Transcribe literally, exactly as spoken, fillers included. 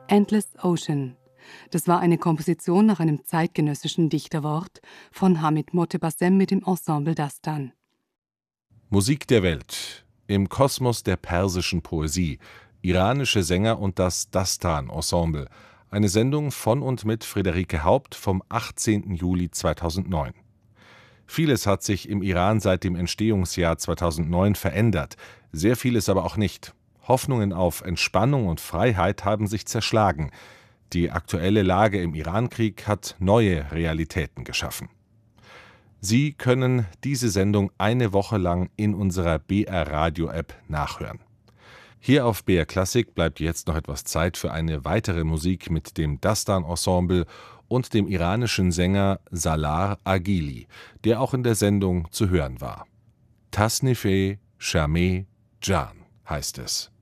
Endless Ocean. Das war eine Komposition nach einem zeitgenössischen Dichterwort von Hamid Motebassem mit dem Ensemble Dastan. Musik der Welt. Im Kosmos der persischen Poesie. Iranische Sänger und das Dastan-Ensemble. Eine Sendung von und mit Friederike Haupt vom achtzehnten Juli zweitausendneun. Vieles hat sich im Iran seit dem Entstehungsjahr zweitausendneun verändert, sehr vieles aber auch nicht. Hoffnungen auf Entspannung und Freiheit haben sich zerschlagen. Die aktuelle Lage im Irankrieg hat neue Realitäten geschaffen. Sie können diese Sendung eine Woche lang in unserer B R Radio App nachhören. Hier auf B R Klassik bleibt jetzt noch etwas Zeit für eine weitere Musik mit dem Dastan-Ensemble und dem iranischen Sänger Salar Agili, der auch in der Sendung zu hören war. Tasnife Shameh Jan heißt es.